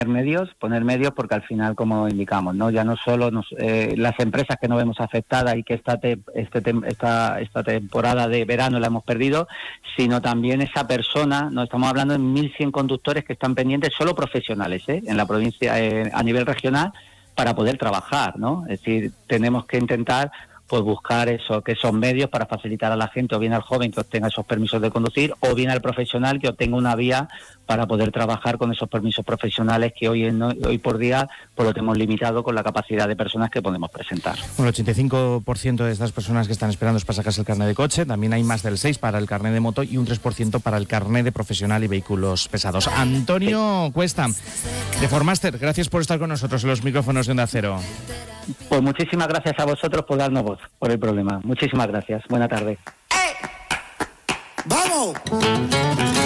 poner medios porque al final, como indicamos, no ya no solo las empresas que nos vemos afectadas y que esta temporada de verano la hemos perdido, sino también esa persona. No estamos hablando de 1.100 conductores que están pendientes, solo profesionales, en la provincia, a nivel regional, para poder trabajar, ¿no? Es decir, tenemos que intentar pues buscar esos medios para facilitar a la gente, o bien al joven que obtenga esos permisos de conducir, o bien al profesional que obtenga una vía para poder trabajar con esos permisos profesionales que hoy por día pues lo tenemos limitado con la capacidad de personas que podemos presentar. Bueno, el 85% de estas personas que están esperando es para sacarse el carnet de coche. También hay más del 6% para el carnet de moto y un 3% para el carnet de profesional y vehículos pesados. Antonio Cuesta, de Formaster, gracias por estar con nosotros en los micrófonos de Onda Cero. Pues muchísimas gracias a vosotros por darnos voz por el problema. Muchísimas gracias. Buena tarde. ¡Vamos!